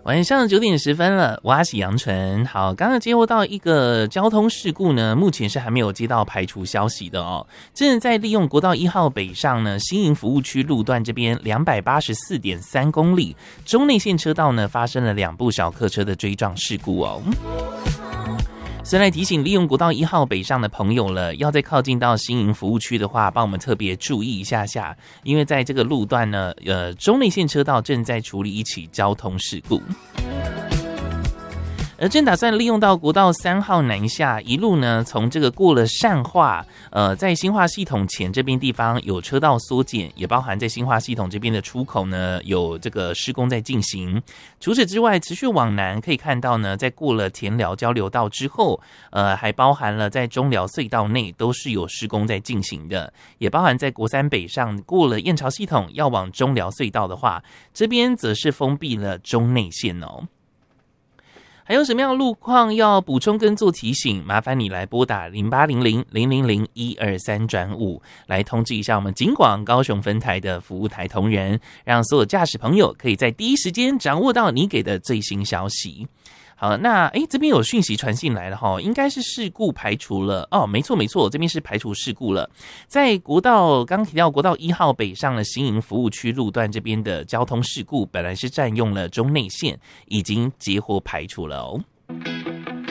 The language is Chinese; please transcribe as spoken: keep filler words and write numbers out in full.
晚上九点十分了，我是杨纯。好，刚刚接获到一个交通事故呢，目前是还没有接到排除消息的哦。正在利用国道一号北上呢，新营服务区路段这边两百八十四点三公里，中内线车道呢发生了两部小客车的追撞事故哦。所以来提醒利用国道一号北上的朋友了，要在靠近到新营服务区的话，帮我们特别注意一下下，因为在这个路段呢，呃，中内线车道正在处理一起交通事故。而正打算利用到国道三号南下，一路呢从这个过了善化，呃，在新化系统前这边地方有车道缩减，也包含在新化系统这边的出口呢有这个施工在进行。除此之外，持续往南可以看到呢，在过了田寮交流道之后，呃，还包含了在中寮隧道内都是有施工在进行的，也包含在国三北上过了燕巢系统要往中寮隧道的话，这边则是封闭了中内线哦。还有什么样的路况要补充跟做提醒？麻烦你来拨打零八零零零零零一二三转五来通知一下我们警广高雄分台的服务台同仁，让所有驾驶朋友可以在第一时间掌握到你给的最新消息。好，那诶这边有讯息传进来了齁，应该是事故排除了哦，没错没错，这边是排除事故了。在国道刚提到国道一号北上了新营服务区路段这边的交通事故，本来是占用了中内线，已经结果排除了哦。